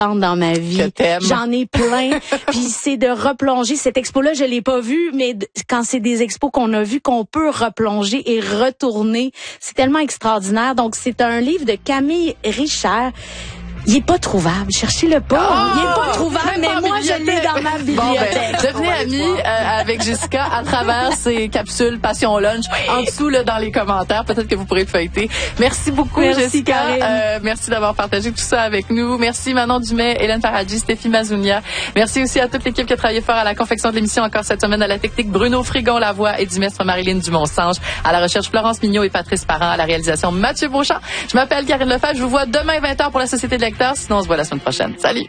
dans ma vie. J'en ai plein. Puis c'est de replonger. Cette expo-là, je l'ai pas vue, mais quand c'est des expos qu'on a vues, qu'on peut replonger et retourner, c'est tellement extraordinaire. Donc, c'est un livre de Camille Richard. Il est pas trouvable. Cherchez-le pas. Il est pas trouvable, mais moi, je l'ai dans ma bibliothèque. Devenez amis avec Jessica à travers ces capsules Passion Lunch. En dessous, là, dans les commentaires, peut-être que vous pourrez le feuilleter. Merci beaucoup, Jessica. Merci d'avoir partagé tout ça avec nous. Merci Manon Dumais, Hélène Faradji, Stéphie Mazounia. Merci aussi à toute l'équipe qui a travaillé fort à la confection de l'émission encore cette semaine, à la technique Bruno Frigon, la voix et du maître Marilyn Dumont-Sange, à la recherche Florence Mignot et Patrice Parent, à la réalisation Mathieu Beauchamp. Je m'appelle Karine Lefebvre. Je vous vois demain 20h pour la Société de lecteurs. Sinon, on se voit la semaine prochaine. Salut!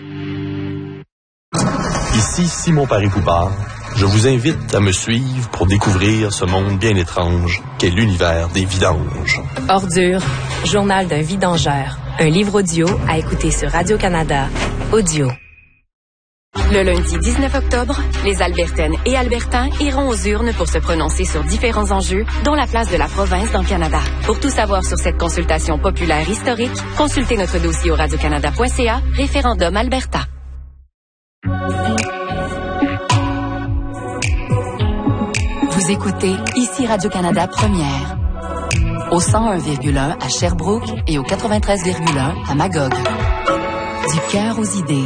Ici Simon Paré-Poupard. Je vous invite à me suivre pour découvrir ce monde bien étrange qu'est l'univers des vidanges. Ordure, journal d'un vidangeur. Un livre audio à écouter sur Radio-Canada. Audio. Le lundi 19 octobre, les Albertaines et Albertains iront aux urnes pour se prononcer sur différents enjeux, dont la place de la province dans le Canada. Pour tout savoir sur cette consultation populaire historique, consultez notre dossier au radiocanada.ca, référendum Alberta. Vous écoutez ici Radio-Canada Première, au 101,1 à Sherbrooke et au 93,1 à Magog. Du cœur aux idées.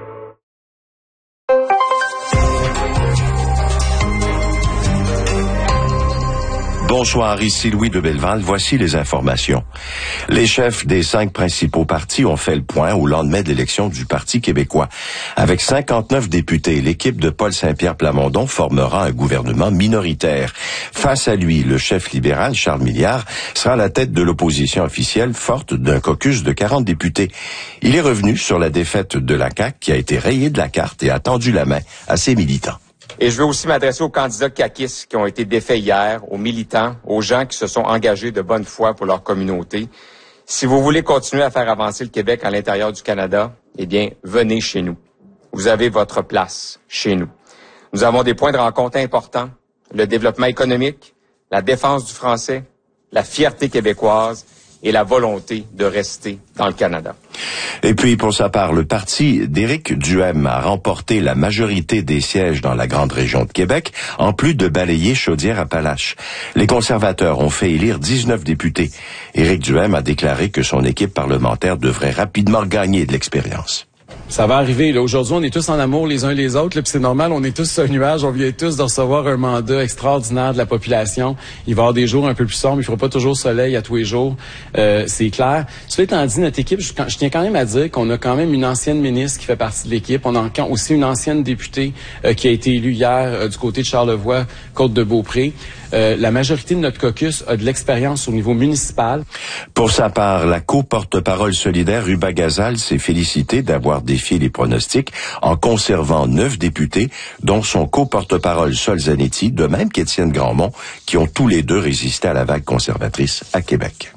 Bonsoir, ici Louis de Belleval. Voici les informations. Les chefs des 5 principaux partis ont fait le point au lendemain de l'élection du Parti québécois. Avec 59 députés, l'équipe de Paul Saint-Pierre Plamondon formera un gouvernement minoritaire. Face à lui, le chef libéral, Charles Milliard, sera à la tête de l'opposition officielle forte d'un caucus de 40 députés. Il est revenu sur la défaite de la CAQ qui a été rayée de la carte et a tendu la main à ses militants. Et je veux aussi m'adresser aux candidats caquistes qui ont été défaits hier, aux militants, aux gens qui se sont engagés de bonne foi pour leur communauté. Si vous voulez continuer à faire avancer le Québec à l'intérieur du Canada, eh bien, venez chez nous. Vous avez votre place chez nous. Nous avons des points de rencontre importants, le développement économique, la défense du français, la fierté québécoise et la volonté de rester dans le Canada. Et puis, pour sa part, le parti d'Éric Duhaime a remporté la majorité des sièges dans la grande région de Québec, en plus de balayer Chaudière-Appalaches. Les conservateurs ont fait élire 19 députés. Éric Duhaime a déclaré que son équipe parlementaire devrait rapidement gagner de l'expérience. Ça va arriver. Là. Aujourd'hui, on est tous en amour les uns les autres. Là, puis c'est normal, on est tous sur un nuage. On vient tous de recevoir un mandat extraordinaire de la population. Il va y avoir des jours un peu plus sombres. Il ne fera pas toujours soleil à tous les jours. C'est clair. Cela étant dit, notre équipe, je tiens quand même à dire qu'on a quand même une ancienne ministre qui fait partie de l'équipe. On a aussi une ancienne députée qui a été élue hier du côté de Charlevoix, Côte-de-Beaupré. La majorité de notre caucus a de l'expérience au niveau municipal. Pour sa part, la co-porte-parole solidaire Ruba Gazal s'est félicitée d'avoir défié les pronostics en conservant 9 députés, dont son co-porte-parole Sol Zanetti, de même qu'Étienne Grandmont, qui ont tous les deux résisté à la vague conservatrice à Québec.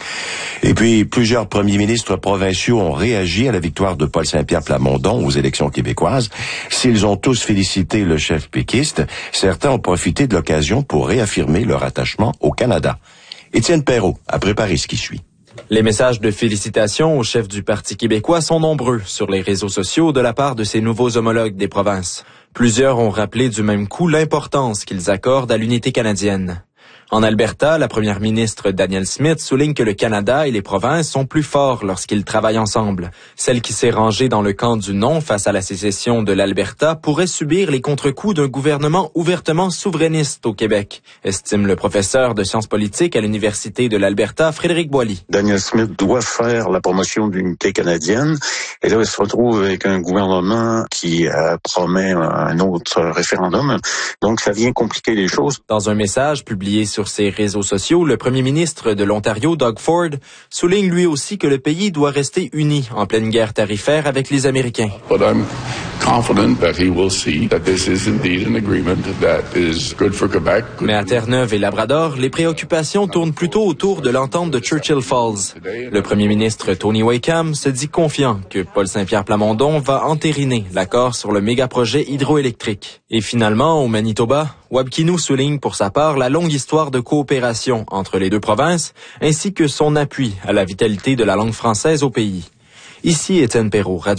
Et puis, plusieurs premiers ministres provinciaux ont réagi à la victoire de Paul Saint-Pierre Plamondon aux élections québécoises. S'ils ont tous félicité le chef péquiste, certains ont profité de l'occasion pour réaffirmer leur attachement au Canada. Étienne Perrault a préparé ce qui suit. Les messages de félicitations au chef du Parti québécois sont nombreux sur les réseaux sociaux de la part de ses nouveaux homologues des provinces. Plusieurs ont rappelé du même coup l'importance qu'ils accordent à l'unité canadienne. En Alberta, la première ministre Danielle Smith souligne que le Canada et les provinces sont plus forts lorsqu'ils travaillent ensemble. Celle qui s'est rangée dans le camp du non face à la sécession de l'Alberta pourrait subir les contre-coups d'un gouvernement ouvertement souverainiste au Québec, estime le professeur de sciences politiques à l'Université de l'Alberta, Frédéric Boily. Danielle Smith doit faire la promotion de l'unité canadienne et là, elle se retrouve avec un gouvernement qui promet un autre référendum. Donc, ça vient compliquer les choses. Dans un message publié sur ses réseaux sociaux, le premier ministre de l'Ontario, Doug Ford, souligne lui aussi que le pays doit rester uni en pleine guerre tarifaire avec les Américains. But I'm confident that he will see that this is indeed an agreement that is good for Quebec. Mais à Terre-Neuve et Labrador, les préoccupations tournent plutôt autour de l'entente de Churchill Falls. Le premier ministre Tony Wakeham se dit confiant que Paul Saint-Pierre Plamondon va entériner l'accord sur le méga-projet hydroélectrique. Et finalement, au Manitoba, Wabkinou souligne pour sa part la longue histoire de coopération entre les deux provinces, ainsi que son appui à la vitalité de la langue française au pays. Ici Étienne Perrault, Radio